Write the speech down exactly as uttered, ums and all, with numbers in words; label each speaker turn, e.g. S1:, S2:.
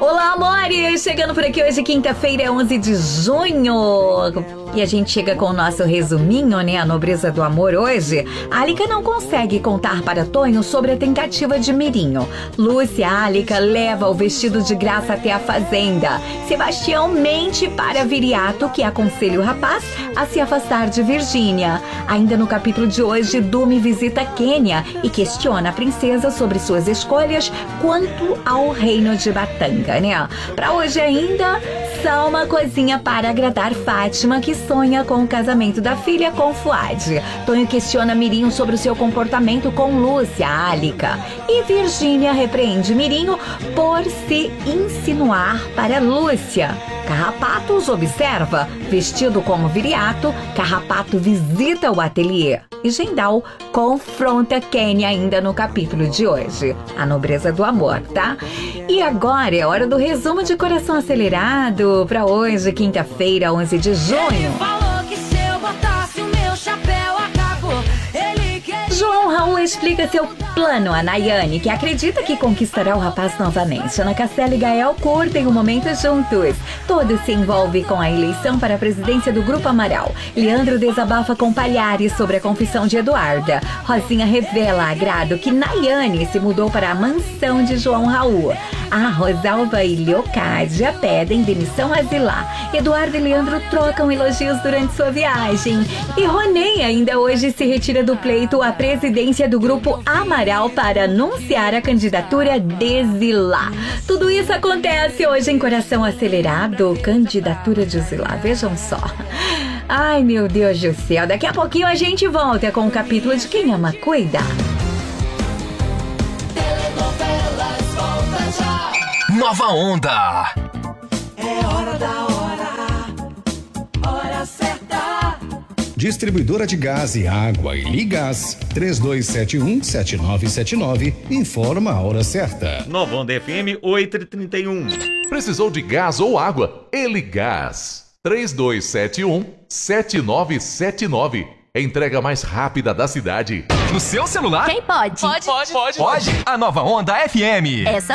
S1: Olá, amores! Chegando por aqui hoje, quinta-feira, onze de junho. E a gente chega com o nosso resuminho, né? A nobreza do amor hoje. A Alica não consegue contar para Tonho sobre a tentativa de Mirinho. Lúcia, a Alica, leva o vestido de graça até a fazenda. Sebastião mente para Viriato, que aconselha o rapaz a se afastar de Virgínia. Ainda no capítulo de hoje, Dumi visita Quênia e questiona a princesa sobre suas escolhas quanto ao reino de Batanga, né? Para hoje ainda, só uma coisinha para agradar Fátima, que sonha com o casamento da filha com Fuad. Tonho questiona Mirinho sobre o seu comportamento com Lúcia, a Alica. E Virgínia repreende Mirinho por se insinuar para Lúcia. Carrapato os observa. Vestido como Viriato, Carrapato visita o ateliê. E Gendal confronta Quênia ainda no capítulo de hoje. A nobreza do amor, tá? E agora é hora do resumo de Coração Acelerado para hoje, quinta-feira, onze de junho.
S2: Falou que se eu botasse o meu chapéu acabou. Ele quer...
S1: João Raul explica seu plano a Nayane, que acredita que conquistará o rapaz novamente. Ana Castela e Gael curtem um momento juntos. Todos se envolvem com a eleição para a presidência do Grupo Amaral. Leandro desabafa com Palhares sobre a confissão de Eduarda. Rosinha revela a Agrado que Nayane se mudou para a mansão de João Raul. A Rosalva e Leocádia pedem demissão asilar. Eduardo e Leandro trocam elogios durante sua viagem. E Ronei ainda hoje se retira do pleito à presidência do Grupo Amaral para anunciar a candidatura de Zilá. Tudo isso acontece hoje em Coração Acelerado, candidatura de Zilá. Vejam só. Ai, meu Deus do céu. Daqui a pouquinho a gente volta com o capítulo de Quem Ama Cuida.
S3: Nova Onda.
S2: É hora da hora, hora certa.
S4: Distribuidora de gás e água e Ligás, três dois sete um, sete nove sete nove, informa a hora certa.
S5: Nova Onda F M oito e trinta e um.
S6: Precisou de gás ou água? Eligás, três dois sete um, sete nove sete nove. Entrega mais rápida da cidade.
S3: No seu celular?
S7: Quem pode?
S3: Pode, pode, pode. Pode. A Nova Onda F M.
S7: Essa